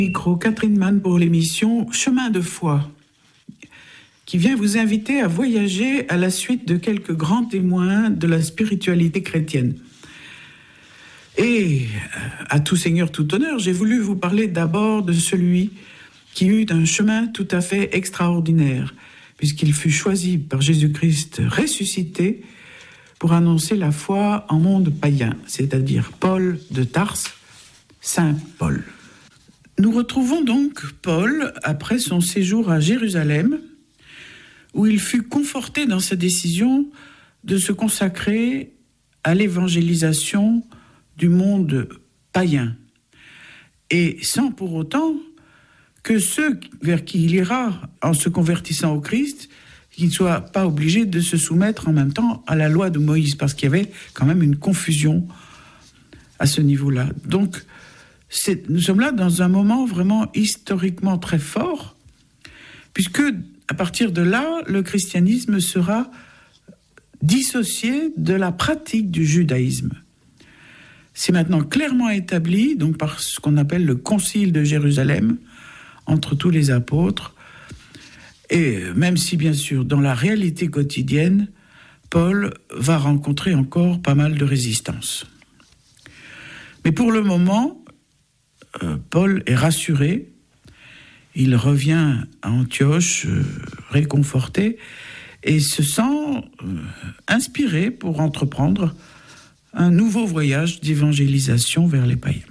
Micro Catherine Mann pour l'émission Chemin de foi, qui vient vous inviter à voyager à la suite de quelques grands témoins de la spiritualité chrétienne. Et à tout seigneur, tout honneur, j'ai voulu vous parler d'abord de celui qui eut un chemin tout à fait extraordinaire, puisqu'il fut choisi par Jésus-Christ ressuscité pour annoncer la foi en monde païen, c'est-à-dire Paul de Tarse, Saint Paul. Nous retrouvons donc Paul après son séjour à Jérusalem, où il fut conforté dans sa décision de se consacrer à l'évangélisation du monde païen, et sans pour autant que ceux vers qui il ira en se convertissant au Christ, qu'ils ne soient pas obligés de se soumettre en même temps à la loi de Moïse, parce qu'il y avait quand même une confusion à ce niveau-là. Donc, nous sommes là dans un moment vraiment historiquement très fort, puisque à partir de là, le christianisme sera dissocié de la pratique du judaïsme. C'est maintenant clairement établi, donc par ce qu'on appelle le concile de Jérusalem, entre tous les apôtres, et même si bien sûr dans la réalité quotidienne, Paul va rencontrer encore pas mal de résistance. Mais pour le moment, Paul est rassuré, il revient à Antioche réconforté et se sent inspiré pour entreprendre un nouveau voyage d'évangélisation vers les païens.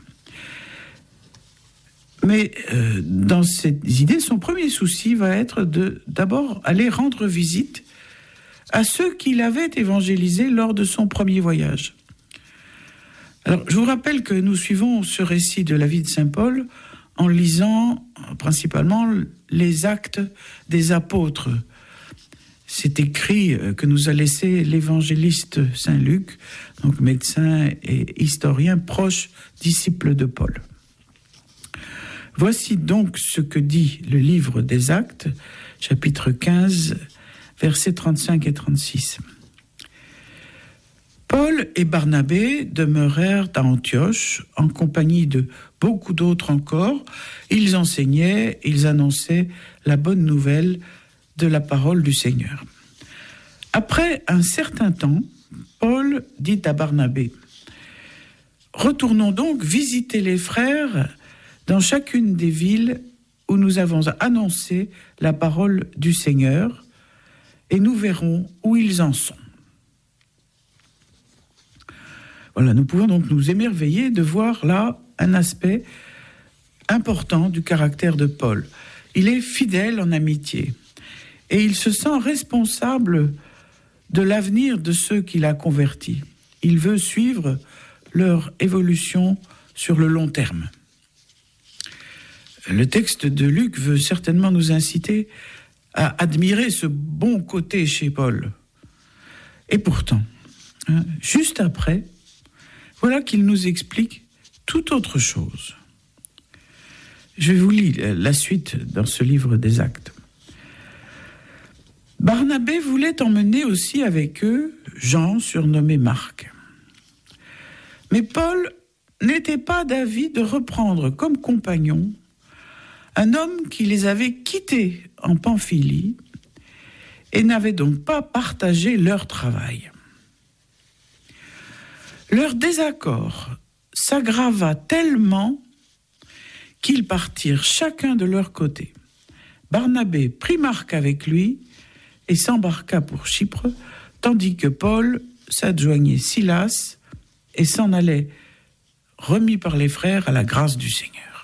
Mais dans ces idées, son premier souci va être d'abord aller rendre visite à ceux qu'il avait évangélisés lors de son premier voyage. Alors, je vous rappelle que nous suivons ce récit de la vie de Saint Paul en lisant principalement les actes des apôtres. C'est écrit que nous a laissé l'évangéliste Saint Luc, donc médecin et historien proche disciple de Paul. Voici donc ce que dit le livre des Actes, chapitre 15, versets 35 et 36. Paul et Barnabé demeurèrent à Antioche en compagnie de beaucoup d'autres encore. Ils enseignaient, ils annonçaient la bonne nouvelle de la parole du Seigneur. Après un certain temps, Paul dit à Barnabé : « Retournons donc visiter les frères dans chacune des villes où nous avons annoncé la parole du Seigneur, et nous verrons où ils en sont. » Voilà, nous pouvons donc nous émerveiller de voir là un aspect important du caractère de Paul. Il est fidèle en amitié et il se sent responsable de l'avenir de ceux qu'il a convertis. Il veut suivre leur évolution sur le long terme. Le texte de Luc veut certainement nous inciter à admirer ce bon côté chez Paul. Et pourtant, juste après, voilà qu'il nous explique tout autre chose. Je vous lis la suite dans ce livre des Actes. Barnabé voulait emmener aussi avec eux Jean, surnommé Marc. Mais Paul n'était pas d'avis de reprendre comme compagnon un homme qui les avait quittés en Pamphylie et n'avait donc pas partagé leur travail. Leur désaccord s'aggrava tellement qu'ils partirent chacun de leur côté. Barnabé prit Marc avec lui et s'embarqua pour Chypre, tandis que Paul s'adjoignait Silas et s'en allait, remis par les frères à la grâce du Seigneur.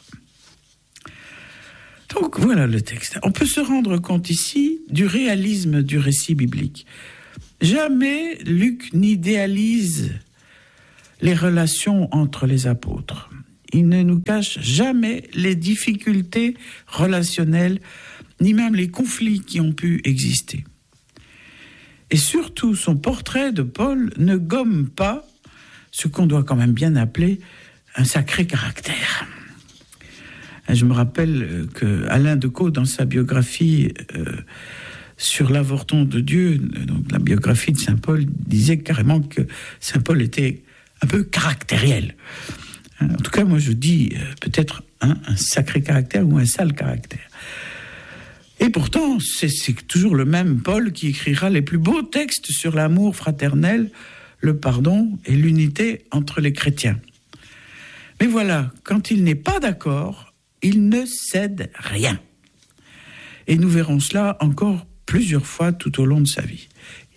Donc voilà le texte. On peut se rendre compte ici du réalisme du récit biblique. Jamais Luc n'idéalise les relations entre les apôtres. Il ne nous cache jamais les difficultés relationnelles, ni même les conflits qui ont pu exister. Et surtout, son portrait de Paul ne gomme pas ce qu'on doit quand même bien appeler un sacré caractère. Je me rappelle que Alain Decaux, dans sa biographie sur l'avorton de Dieu, donc la biographie de Saint Paul, disait carrément que Saint Paul était un peu caractériel. En tout cas, moi je dis peut-être un sacré caractère ou un sale caractère. Et pourtant, c'est toujours le même Paul qui écrira les plus beaux textes sur l'amour fraternel, le pardon et l'unité entre les chrétiens. Mais voilà, quand il n'est pas d'accord, il ne cède rien. Et nous verrons cela encore plusieurs fois tout au long de sa vie.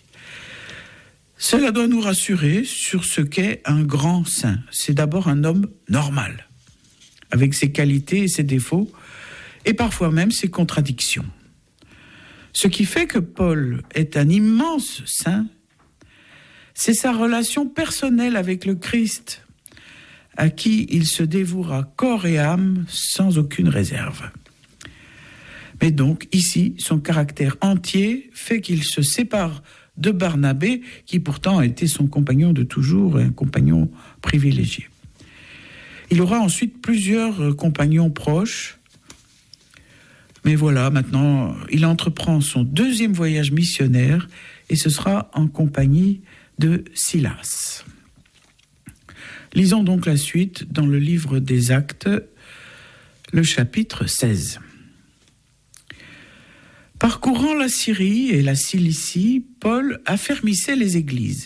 Cela doit nous rassurer sur ce qu'est un grand saint. C'est d'abord un homme normal, avec ses qualités et ses défauts, et parfois même ses contradictions. Ce qui fait que Paul est un immense saint, c'est sa relation personnelle avec le Christ, à qui il se dévouera corps et âme sans aucune réserve. Mais donc, ici, son caractère entier fait qu'il se sépare de Barnabé, qui pourtant a été son compagnon de toujours et un compagnon privilégié. Il aura ensuite plusieurs compagnons proches, mais voilà, maintenant, il entreprend son deuxième voyage missionnaire et ce sera en compagnie de Silas. Lisons donc la suite dans le livre des Actes, le chapitre 16. Parcourant la Syrie et la Cilicie, Paul affermissait les églises.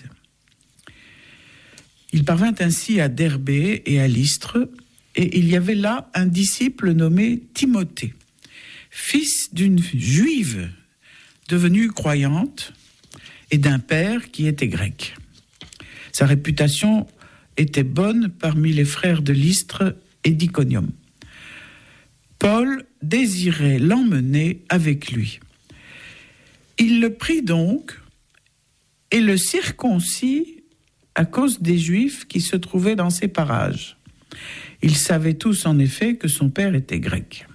Il parvint ainsi à Derbé et à Lystre, et il y avait là un disciple nommé Timothée, fils d'une juive devenue croyante et d'un père qui était grec. Sa réputation était bonne parmi les frères de Lystre et d'Iconium. Paul désirait l'emmener avec lui. Il le prit donc et le circoncit à cause des Juifs qui se trouvaient dans ces parages. Ils savaient tous en effet que son père était grec.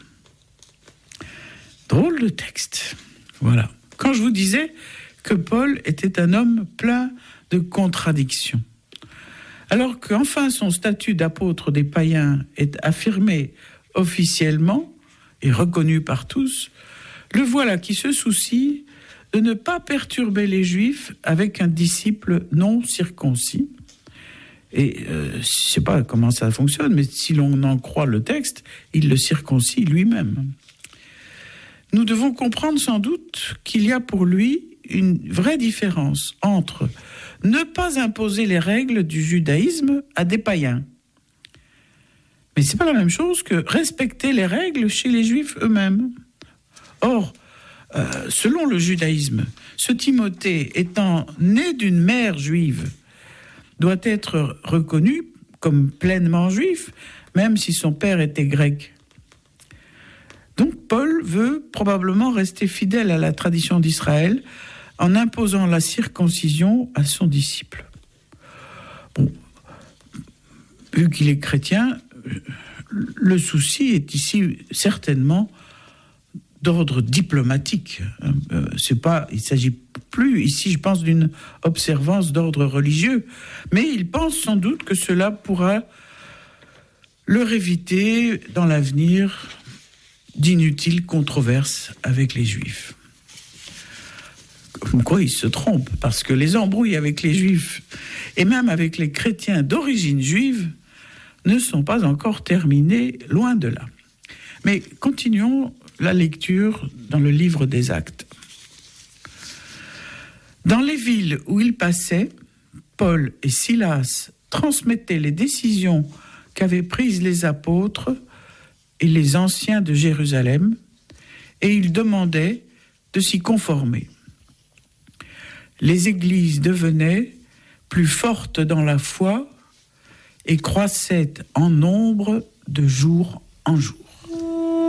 Drôle de texte. Voilà. Quand je vous disais que Paul était un homme plein de contradictions, alors qu'enfin son statut d'apôtre des païens est affirmé officiellement et reconnu par tous, le voilà qui se soucie de ne pas perturber les Juifs avec un disciple non circoncis. Et je ne sais pas comment ça fonctionne, mais si l'on en croit le texte, il le circoncis lui-même. Nous devons comprendre sans doute qu'il y a pour lui une vraie différence entre ne pas imposer les règles du judaïsme à des païens. Mais ce n'est pas la même chose que respecter les règles chez les Juifs eux-mêmes. Or, selon le judaïsme, ce Timothée étant né d'une mère juive doit être reconnu comme pleinement juif, même si son père était grec. Donc Paul veut probablement rester fidèle à la tradition d'Israël en imposant la circoncision à son disciple. Bon, vu qu'il est chrétien, le souci est ici certainement d'ordre diplomatique. Il ne s'agit plus ici, je pense, d'une observance d'ordre religieux, mais il pense sans doute que cela pourra leur éviter dans l'avenir d'inutiles controverses avec les Juifs. Comme quoi il se trompe, parce que les embrouilles avec les Juifs, et même avec les chrétiens d'origine juive, ne sont pas encore terminées, loin de là. Mais continuons la lecture dans le livre des Actes. Dans les villes où ils passaient, Paul et Silas transmettaient les décisions qu'avaient prises les apôtres et les anciens de Jérusalem, et ils demandaient de s'y conformer. Les églises devenaient plus fortes dans la foi et croissaient en nombre de jour en jour.